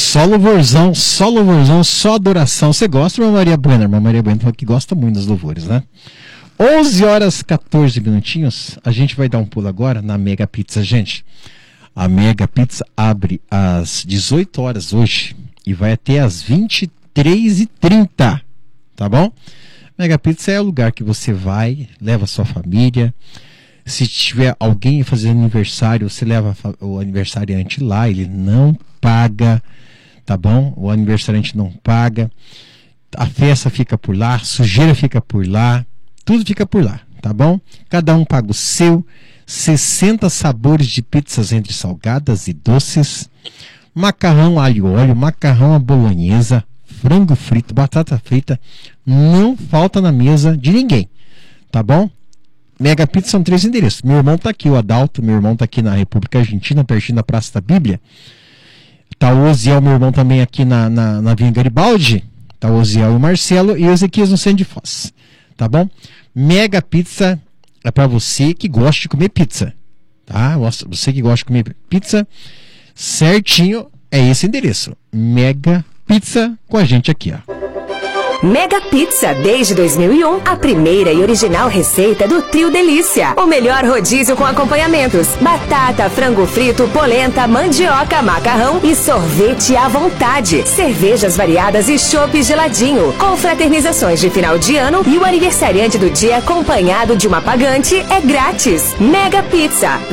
Só louvorzão, só adoração. Você gosta, irmã Maria Bueno? Irmã Maria Bueno falou que gosta muito dos louvores, né? 11 horas 14 minutinhos. A gente vai dar um pulo agora na Mega Pizza, gente. A Mega Pizza abre às 18 horas hoje e vai até às 23h30, tá bom? Mega Pizza é o lugar que você vai, leva a sua família. Se tiver alguém fazendo aniversário, você leva o aniversariante lá, ele não paga, tá bom? O aniversariante não paga, a festa fica por lá, a sujeira fica por lá, tudo fica por lá, tá bom? Cada um paga o seu, 60 sabores de pizzas entre salgadas e doces, macarrão alho e óleo, macarrão à bolonhesa, frango frito, batata frita, não falta na mesa de ninguém, tá bom? Mega Pizza são 3 endereços. Meu irmão tá aqui, o Adalto. Meu irmão tá aqui na República Argentina, pertinho da Praça da Bíblia. Tá o Oziel, meu irmão, também aqui na Vinha Garibaldi. Tá o Oziel e o Marcelo. E o Ezequias no centro de Foz. Tá bom? Mega Pizza é para você que gosta de comer pizza. Tá? Você que gosta de comer pizza, certinho, é esse endereço. Mega Pizza com a gente aqui, ó. Mega Pizza, desde 2001, a primeira e original receita do Trio Delícia. O melhor rodízio com acompanhamentos: batata, frango frito, polenta, mandioca, macarrão e sorvete à vontade. Cervejas variadas e chopp geladinho. Confraternizações de final de ano e o aniversariante do dia acompanhado de uma pagante é grátis. Mega Pizza.